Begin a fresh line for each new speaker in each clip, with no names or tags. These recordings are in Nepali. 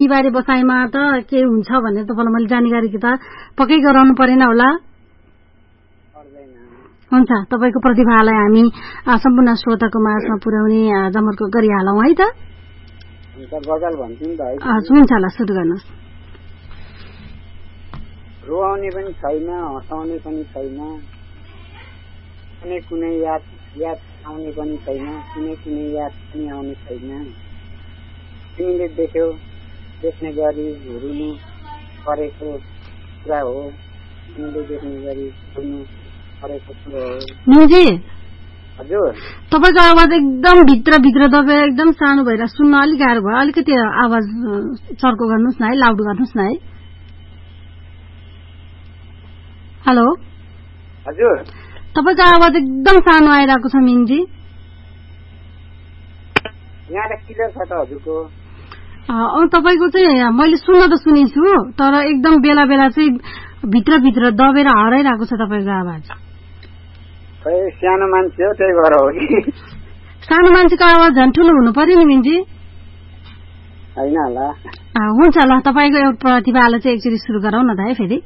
खेतीबारी बसाइमा त के हुन्छ भनेर तपाईँलाई मैले जानकारी त पक्कै गराउनु परेन होला। हुन्छ, तपाईँको प्रतिभालाई हामी सम्पूर्ण श्रोताको माझमा पुर्याउने जमर्को गरिहालौँ है त। हुन्छ ल, सुरु गर्नुहोस्।
रोआउने पनि छैन, हँसाउने पनि छैन, कुनै कुनै याद आउने पनि छैन, कुनै कुनै याद पनि आउने छैन। तिमीले देख्ने गरी रुनु परेको कुरा हो, तिमीले देख्ने गरी रुनु परेको कुरा हो।
निजी
हजुर,
तपाईँको आवाज एकदम भित्र दबेर एकदम सानो भएर सुन्न अलिक गाह्रो भयो। अलिकति आवाज चर्को गर्नुहोस् न है, लाउड गर्नुहोस् न है। हेलो
हजुर,
तपाईँको आवाज एकदम सानो आइरहेको छ मिनजी।
यहाँ त क्लियर छ त हजुरको।
तपाईँको चाहिँ मैले सुन्न त सुनेछु, तर एकदम बेला बेला चाहिँ भित्र दबेर हराइरहेको छ तपाईँको आवाज।
सानो मान्छे हो, त्यही भएर हो कि।
सानो मान्छेको आवाज झन् ठुलो हुनु पर्यो नि मिनजी।
होइन होला।
हुन्छ ल, तपाईँको एउटा प्रतिभालाई चाहिँ एकचोटि सुरु गरौँ न त है फेरि।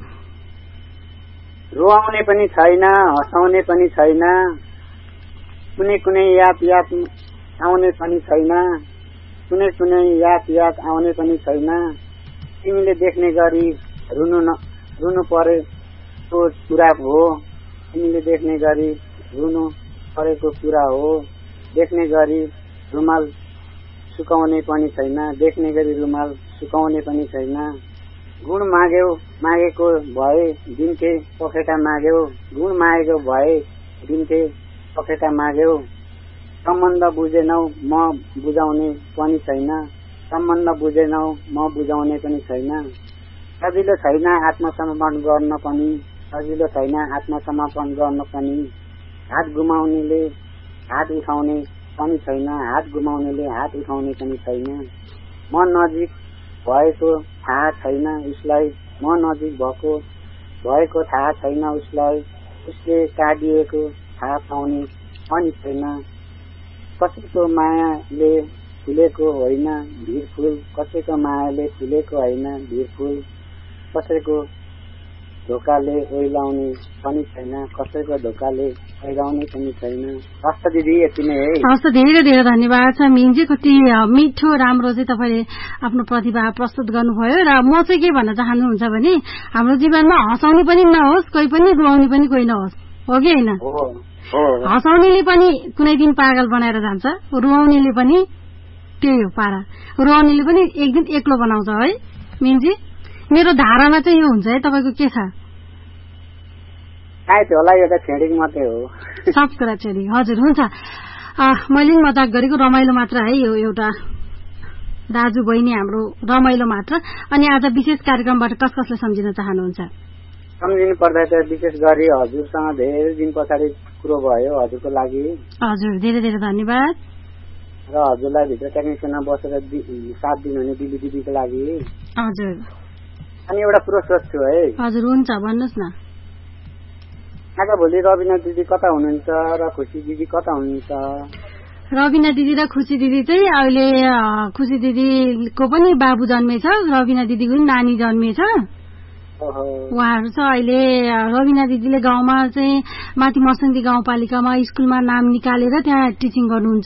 रोआउने पनि छैन, हँसाउने पनि छैन, कुनै कुनै याद आउने पनि छैन, कुनै कुनै याद आउने पनि छैन। तिमीले देख्ने गरी रुनु परेको कुरा हो, तिमीले देख्ने गरी रुनु परेको कुरा हो। देख्ने गरी रुमाल सुकाउने पनि छैन, देख्ने गरी रुमाल सुकाउने पनि छैन। गुण मागेको भए दिन्थे पखेटा माग्यौ, गुण मागेको भए दिन्थे पखेटा माग्यौ। सम्बन्ध बुझेनौ म बुझाउने पनि छैन, सम्बन्ध बुझेनौ म बुझाउने पनि छैन। सजिलो छैन आत्मसमर्पण गर्न पनि, सजिलो छैन आत्मसमर्पण गर्न पनि। हात गुमाउनेले हात उठाउने पनि छैन, हात गुमाउनेले हात उठाउने पनि छैन। म नजिक भएको थाहा छैन उसलाई, म नजिक भएको थाहा छैन उसलाई। उसले काटिएको थाहा पाउने पनि छैन। कसैको मायाले फुलेको होइन भिरफुल, कसैको मायाले फुलेको होइन भिरफुल। कसैको धोकाले ओइलाउने पनि छैन, कसैको धोकाले ओइलाउने पनि छैन। हस्त दिदी, यति नै है।
हस्त, धेरै धेरै धन्यवाद छ मिनजी। कति मिठो राम्रो चाहिँ तपाईँले आफ्नो प्रतिभा प्रस्तुत गर्नुभयो। र म चाहिँ के भन्न चाहनुहुन्छ भने हाम्रो जीवनमा हँसाउने पनि नहोस् कोही पनि, रुवाउने पनि कोही नहोस्, हो कि होइन? हँसाउनेले पनि कुनै दिन पागल बनाएर जान्छ, रुवाउनेले पनि त्यही हो पारा, रुवाउनेले पनि एक दिन एक्लो बनाउँछ है मिनजी। मेरो धारणा चाहिँ यो हुन्छ है, तपाईँको के छ?
होला, यो त छेडिङ मात्रै हो,
सब कुरा छेडिङ। हजुर, हुन्छ। मैले मजाक गरेको, रमाइलो मात्र है यो, एउटा दाजु बहिनी हाम्रो रमाइलो मात्र। अनि आज विशेष कार्यक्रमबाट कसले सम्झिन चाहनुहुन्छ?
सम्झिनु पर्दा त विशेष गरी हजुरसँग धेरै दिन पछाडि कुरो भयो, हजुरको लागि।
हजुर, धेरै धेरै धन्यवाद।
र हजुरलाई भित्र टेक्निसियनमा बसेर साथ दिनुहुने दिदी दिदीको लागि।
हजुर।
अनि एउटा कुरो सोध्छु है।
हजुर, हुन्छ, भन्नुहोस् न।
आज भोलि रबिना दिदी कता हुनुहुन्छ र खुसी दिदी कता हुनुहुन्छ?
रबिना दिदी र खुसी दिदी चाहिँ अहिले खुसी दिदीको पनि बाबु जन्मेछ, रबिना दिदीको पनि नानी जन्मेछ। उहाँहरू चाहिँ अहिले रबिना दिदीले गाउँमा चाहिँ माथि मर्सङ्गी गाउँपालिकामा स्कुलमा नाम निकालेर त्यहाँ टिचिङ गर्नुहुन्छ।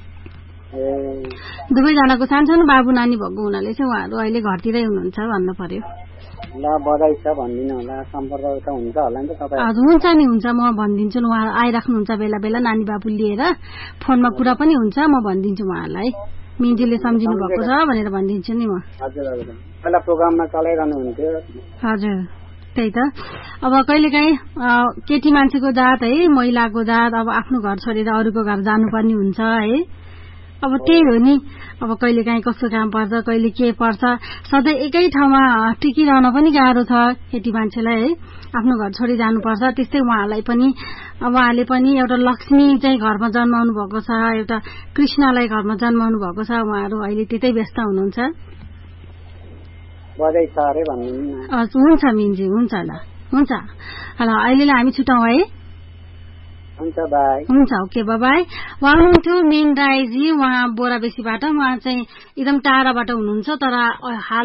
दुवैजनाको सानो बाबु नानी भएको हुनाले चाहिँ उहाँहरू अहिले घरतिरै हुनुहुन्छ भन्नु पर्यो।
ल, बधाई छ भनिदिनु होला। सम्पर्क त हुन्छ होला नि त तपाईँ?
हजुर, हुन्छ नि, हुन्छ, म भनिदिन्छु नि। उहाँ आइराख्नुहुन्छ बेला बेला नानी बाबु लिएर, फोनमा कुरा पनि हुन्छ, म भनिदिन्छु उहाँहरूलाई। मिन्जीले सम्झिनु भएको छ भनेर भनिदिन्छु नि म।
हजुर हजुर, पहिला प्रोग्राममा चलाइरहनु हुन्थ्यो।
हजुर, त्यही त। अब कहिलेकाहीँ केटी मान्छेको जात है, महिलाको जात, अब आफ्नो घर छोडेर अरूको घर जानुपर्ने हुन्छ है। अब त्यही हो नि, अब कहिलेकाहीँ कस्तो काम पर्छ, कहिले के पर्छ, सधैँ एकै ठाउँमा टिकिरहन पनि गाह्रो छ केटी मान्छेलाई है। आफ्नो घर छोडी जानुपर्छ। त्यस्तै उहाँलाई पनि, उहाँले पनि एउटा लक्ष्मी चाहिँ घरमा जन्माउनु भएको छ, एउटा कृष्णलाई घरमा जन्माउनु भएको छ। उहाँहरू अहिले त्यतै व्यस्त हुनुहुन्छ।
बधाई छ अरे भन्नु।
हुन्छ मिन्जी, हुन्छ ल, हुन्छ। ल, अहिलेलाई हामी छुटौँ है।
हुन्छ, बाई।
हुन्छ, ओके, बाई। उहाँ हुनुहुन्थ्यो मेन राईजी, उहाँ बोराबेसीबाट। उहाँ चाहिँ एकदम टाढाबाट हुनुहुन्छ, तर हाल